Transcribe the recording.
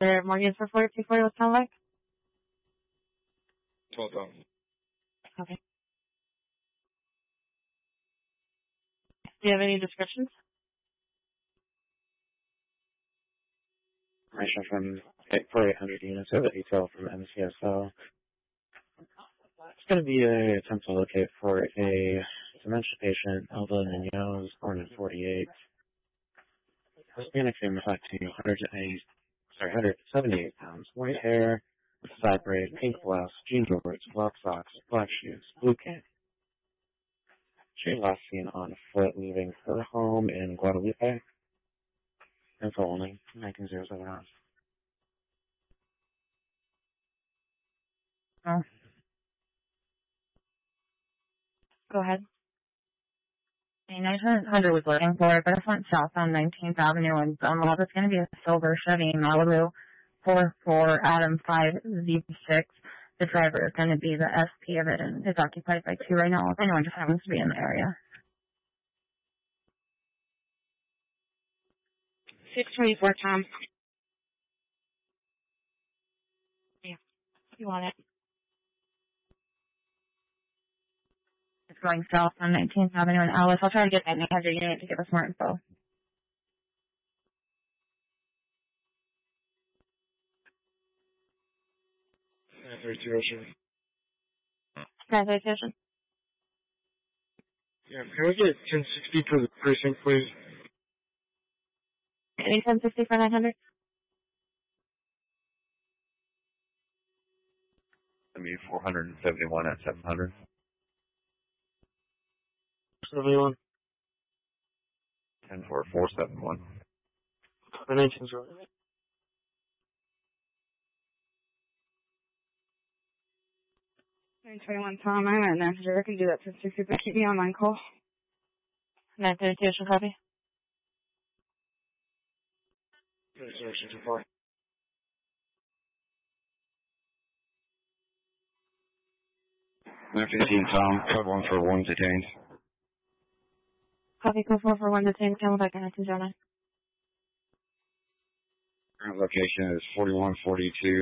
Their mortgage for 4240 was kind of like? 12,000. Okay. Do you have any descriptions? Information from for 800 units of detail from MCSO. It's going to be a attempt to locate for a dementia patient, Elva Munoz, born in 48. Hispanic female, reflecting 178 pounds, white hair, side braid, pink blouse, jean shorts, black socks, black shoes, blue cane. She last seen on foot leaving her home in Guadalupe. Info only, 1907 hours. Oh. Go ahead. 900 was looking for it, but it went south on 19th Avenue in Dunlop. It's going to be a silver Chevy Malibu 44 Adam 5Z6. The driver is going to be the SP of it, and it's occupied by 2 right now. If anyone just happens to be in the area. 624, Tom. Yeah, you want it. It's going south on 19th Avenue in Alice. I'll try to get that 900 unit to give us more info. Transportation. Yeah, can we get 1060 to the precinct, please? Any 1060 for 900? It'll be 471 at 700. 71. 10 for 471. The 19's right. 921, Tom. I'm at 900. I can do that 1060, but keep me on line call. 932, should copy. Too far. 915, Tom. Code 1 for 1 detained. Copy, code 4 for 1 detained. Come back on 909. Current location is 4142